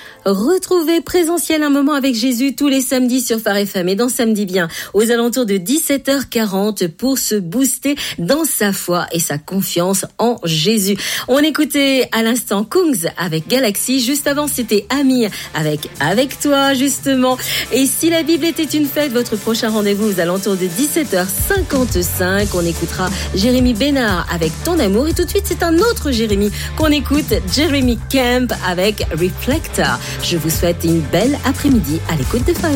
Retrouvez Présentiel un moment avec Jésus tous les samedis sur Phare FM et dans Samedi Bien aux alentours de 17h40 pour se booster dans sa foi et sa confiance en Jésus. On écoutait à l'instant Kungs avec Galaxy. Juste avant, c'était Amir avec toi justement. Et si la Bible était une fête, votre prochain rendez-vous aux alentours de 17h55. On écoutera Jérémy Bénard avec Ton Amour. Et tout de suite, c'est un autre Jérémy qu'on écoute, Jeremy Camp avec Reflector. Je vous souhaite une belle après-midi à l'écoute de Phare.